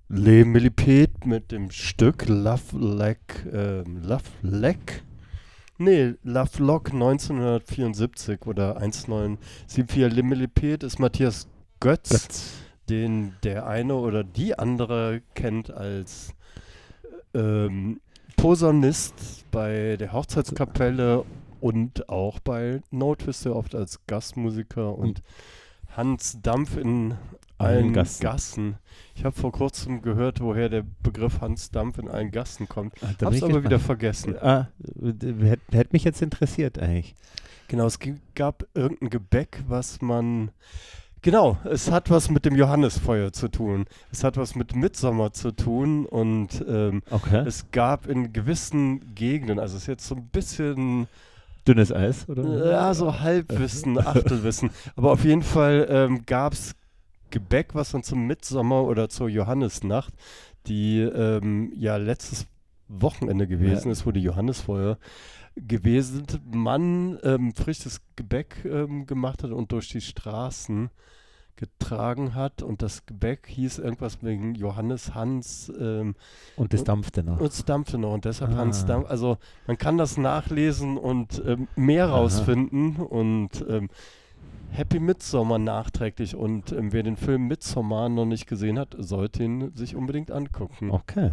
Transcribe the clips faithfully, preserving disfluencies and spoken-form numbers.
Le Millipede mit dem Stück Love Like, ähm, Love Like? Nee, Love Lock neunzehnhundertvierundsiebzig oder neunzehnhundertvierundsiebzig. Le Millipede ist Matthias Götz, Götz. den der eine oder die andere kennt als ähm, Posaunist bei der Hochzeitskapelle und auch bei No Twist oft als Gastmusiker und Hans Dampf in Allen allen Gassen. Gassen. Ich habe vor kurzem gehört, woher der Begriff Hans Dampf in allen Gassen kommt. Ah, da bin Hab's ich aber gespannt. wieder vergessen. Ah, hätte hätt mich jetzt interessiert eigentlich. Genau, es gi- gab irgendein Gebäck, was man... Genau, es hat was mit dem Johannisfeuer zu tun. Es hat was mit Mitsommer zu tun und ähm, Okay. es gab in gewissen Gegenden, also es ist jetzt so ein bisschen... Dünnes Eis, oder? Ja, so Halbwissen, Achtelwissen. Aber auf jeden Fall ähm, gab es Gebäck, was dann zum Mitsommer oder zur Johannisnacht, die ähm, ja letztes Wochenende gewesen Ja. ist, wo die Johannisfeuer gewesen sind, man ähm, frisches Gebäck ähm, gemacht hat und durch die Straßen getragen hat. Und das Gebäck hieß irgendwas wegen Johannes Hans ähm, Und das und- dampfte noch. und es dampfte noch und deshalb Ah. Hans Dampf. Also man kann das nachlesen und ähm, mehr Aha. rausfinden und ähm, Happy Midsommar nachträglich und ähm, wer den Film Midsommar noch nicht gesehen hat, sollte ihn sich unbedingt angucken. Okay.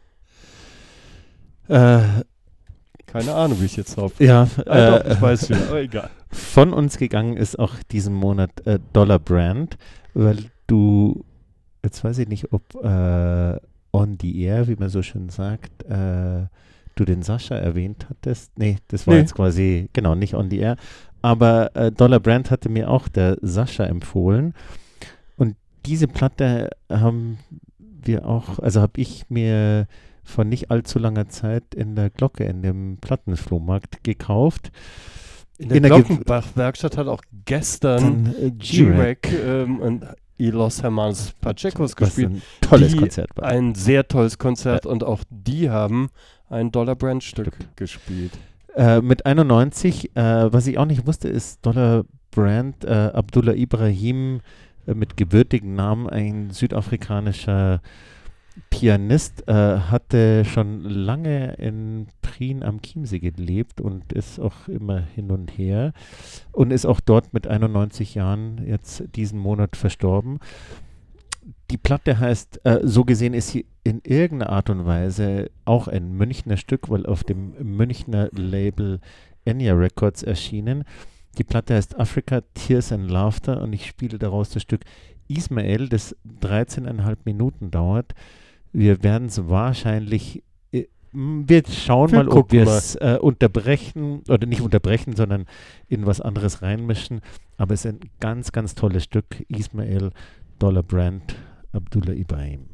Äh, Keine Ahnung, wie ich jetzt drauf. ja, Ah, doch, äh, ich weiß schon, aber egal. von uns gegangen ist auch diesen Monat äh, Dollar Brand, weil du, jetzt weiß ich nicht, ob äh, on the air, wie man so schön sagt, äh, du den Sascha erwähnt hattest. Nee, das war Nee. jetzt quasi, genau, nicht on the air. Aber äh, Dollar Brand hatte mir auch der Sascha empfohlen. Und diese Platte haben wir auch, also habe ich mir vor nicht allzu langer Zeit in der Glocke, in dem Plattenflohmarkt gekauft. In der In der Ge- Glockenbach-Werkstatt hat auch gestern Dann äh, G-Rack ähm, und Los Hermanos Pachecos was gespielt. ein tolles die Konzert war. Ein sehr tolles Konzert und auch die haben ein Dollar Brand Stück gespielt. Äh, mit einundneunzig, äh, was ich auch nicht wusste, ist Dollar Brand äh, Abdullah Ibrahim äh, mit gebürtigen Namen, ein südafrikanischer Pianist, äh, hatte schon lange in Prien am Chiemsee gelebt und ist auch immer hin und her und ist auch dort mit einundneunzig Jahren jetzt diesen Monat verstorben. Die Platte heißt, äh, so gesehen ist sie in irgendeiner Art und Weise auch ein Münchner Stück, weil auf dem Münchner Label Enya Records erschienen. Die Platte heißt Africa, Tears and Laughter und ich spiele daraus das Stück Ismael, das dreizehn Komma fünf Minuten dauert. Wir werden es wahrscheinlich, äh, m, wir schauen Wir mal, ob gucken wir mal. es äh, unterbrechen oder nicht unterbrechen, sondern in was anderes reinmischen. Aber es ist ein ganz, ganz tolles Stück. Ismael, Dollar Brand, Abdullah Ibrahim.